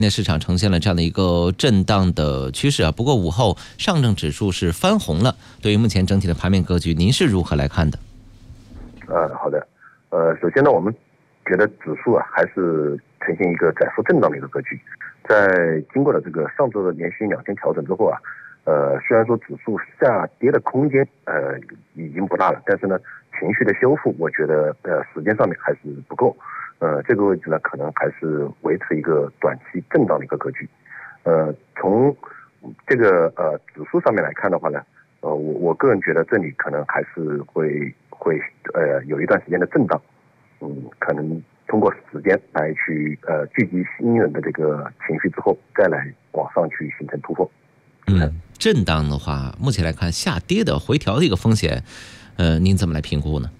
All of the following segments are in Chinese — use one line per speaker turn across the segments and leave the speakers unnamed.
今天市场呈现了这样的一个震荡的趋势啊，不过午后上证指数是翻红了。对于目前整体的盘面格局，您是如何来看的？
好的，首先呢，我们觉得指数啊还是呈现一个窄幅震荡的一个格局。在经过了这个上周的连续2天调整之后啊，虽然说指数下跌的空间已经不大了，但是呢，情绪的修复，我觉得时间上面还是不够。这个位置呢，可能还是维持一个短期震荡的一个格局。从这个指数上面来看的话呢，我个人觉得这里可能还是会有一段时间的震荡。可能通过时间来去聚集新人的这个情绪之后，再来往上去形成突破。
震荡的话，目前来看下跌的回调的一个风险，您怎么来评估呢？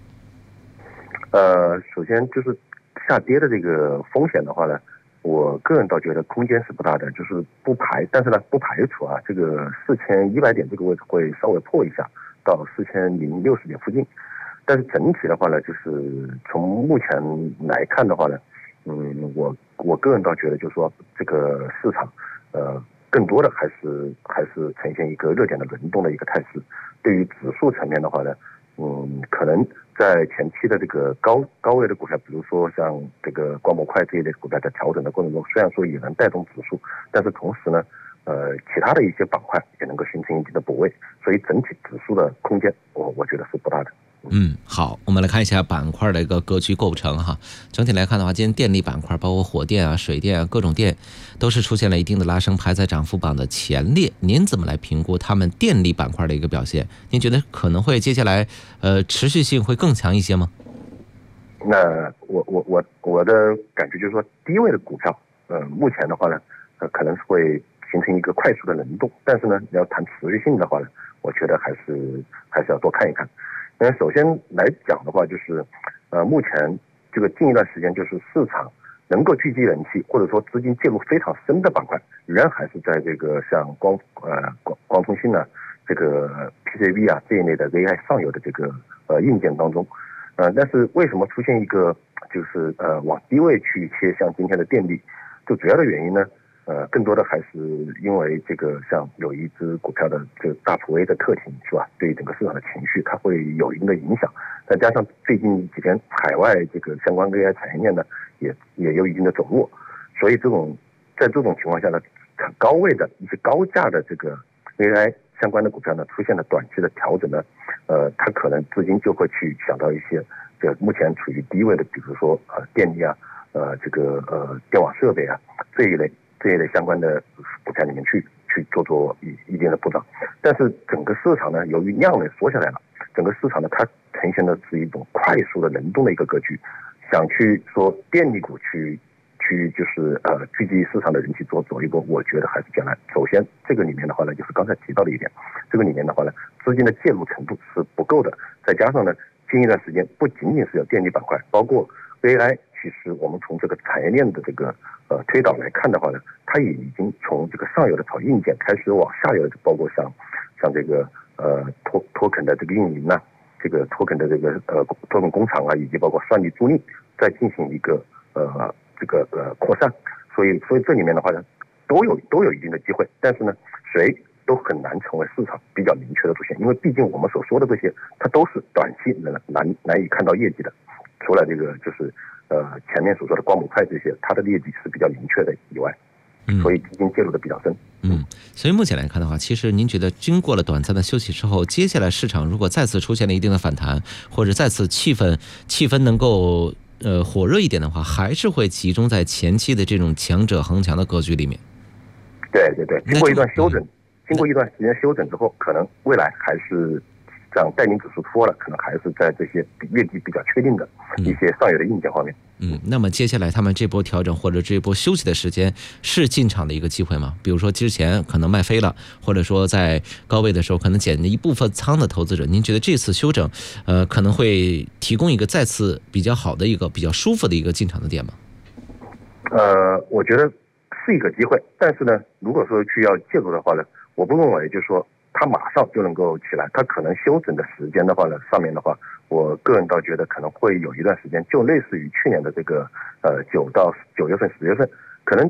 首先就是下跌的这个风险的话呢，我个人倒觉得空间是不大的，就是但是呢不排除啊，这个4100点这个位置会稍微破一下到4060点附近。但是整体的话呢，就是从目前来看的话呢，我个人倒觉得就是说这个市场更多的还是呈现一个热点的轮动的一个态势。对于指数层面的话呢，可能在前期的这个高位的股票，比如说像这个光模块这一类股票在调整的过程中，虽然说也能带动指数，但是同时呢，其他的一些板块也能够形成一定的补位，所以整体指数的空间，我觉得是不大的。
好，我们来看一下板块的一个格局构成哈。整体来看的话，今天电力板块包括火电啊、水电啊各种电都是出现了一定的拉升，排在涨幅榜的前列。您怎么来评估他们电力板块的一个表现？您觉得可能会接下来持续性会更强一些吗？
那我的感觉就是说，低位的股票，目前的话呢，可能是会形成一个快速的轮动，但是呢，要谈持续性的话呢，我觉得还是要多看一看。首先来讲的话，就是目前这个近一段时间，就是市场能够聚集人气，或者说资金介入非常深的板块，仍然还是在这个像光通信啊、这个 PCB 啊这一类的 AI 上游的这个硬件当中。但是为什么出现一个就是往低位去切，像今天的电力，最主要的原因呢？更多的还是因为这个像有一只股票的这个大幅 A 的特性是吧？对整个市场的情绪它会有一定的影响，再加上最近几天海外这个相关 AI 产业链呢也有一定的走弱，所以在这种情况下呢，高位的一些高价的这个 AI 相关的股票呢出现了短期的调整呢，它可能资金就会去想到一些目前处于低位的，比如说电力啊，这个电网设备啊这一类相关的股票里面去做一定的补涨。但是整个市场呢，由于量能缩下来了，整个市场呢它呈现的是一种快速的轮动的一个格局，想去说电力股去就是聚集市场的人气做一波，我觉得还是艰难。首先这个里面的话呢，就是刚才提到的一点，这个里面的话呢，资金的介入程度是不够的，再加上呢，近一段时间不仅仅是有电力板块，包括 AI， 其实我们从这个产业链的这个推导来看的话呢，它也已经从这个上游的炒硬件开始往下游的，包括像这个托肯的这个运营啊，这个托肯的这个托肯工厂啊，以及包括算力租赁，再进行一个扩散。所以这里面的话呢，都有一定的机会，但是呢，谁都很难成为市场比较明确的主线，因为毕竟我们所说的这些，它都是短期难以看到业绩的。除了这个就是前面所说的光模块这些，它的业绩是比较明确的以外，所以资金介入的比较深。
所以目前来看的话，其实您觉得经过了短暂的休息之后，接下来市场如果再次出现了一定的反弹，或者再次气氛能够火热一点的话，还是会集中在前期的这种强者恒强的格局里面。
对，经过一段时间休整之后，可能未来还是这样带领指数脱了，可能还是在这些业绩比较确定的一些上游的硬件方面。
那么接下来他们这波调整或者这波休息的时间是进场的一个机会吗？比如说之前可能卖飞了，或者说在高位的时候可能减了一部分仓的投资者，您觉得这次休整可能会提供一个再次比较好的一个比较舒服的一个进场的点吗？
我觉得是一个机会，但是呢，如果说需要介入的话呢，我不认为就是说它马上就能够起来，它可能休整的时间的话呢，上面的话，我个人倒觉得可能会有一段时间，就类似于去年的这个9到9月份、10月份，可能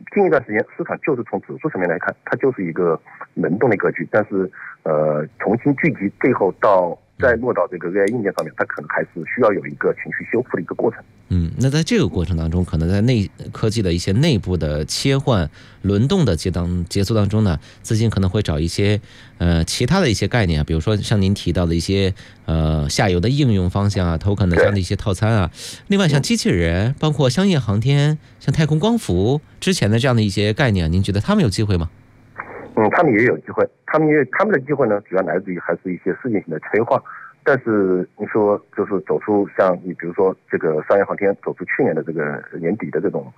近一段时间市场就是从指数层面来看，它就是一个轮动的格局，但是重新聚集最后再落到这个 AI 硬件上面，它可能还是需要有一个情绪修复的一个过程。
那在这个过程当中，可能在科技的一些内部的切换、轮动的节奏当中呢，资金可能会找一些其他的一些概念啊，比如说像您提到的一些下游的应用方向啊，token的这样的一些套餐啊。另外像机器人，包括商业航天、像太空光伏之前的这样的一些概念，您觉得他们有机会吗？
他们也有机会，他们的机会呢，主要来自于还是一些世界性的催化。但是你说就是走出像你比如说这个商业航天走出去年的这个年底的这种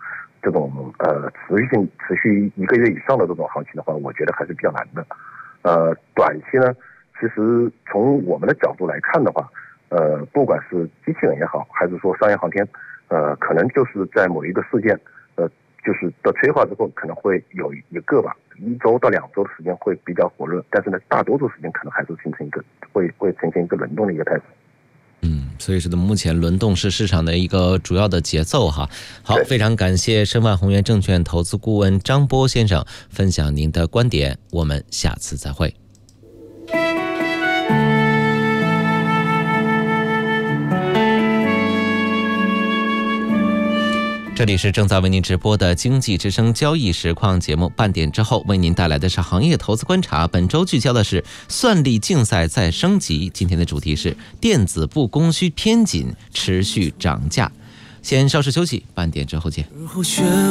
持续1个月以上的这种行情的话，我觉得还是比较难的。短期呢，其实从我们的角度来看的话，不管是机器人也好，还是说商业航天，可能就是在某一个事件，就是的催化之后，可能会有一个吧，1周到2周的时间会比较火热，但是呢，大多数时间可能还是会呈现一个轮动的一个态势。
所以说目前轮动是市场的一个主要的节奏哈。好，非常感谢申万宏源证券投资顾问张波先生分享您的观点，我们下次再会。这里是正在为您直播的经济之声交易实况节目，半点之后为您带来的是行业投资观察。本周聚焦的是算力竞赛再升级，今天的主题是电子部供需偏紧，持续涨价。先稍事休息，半点之后见。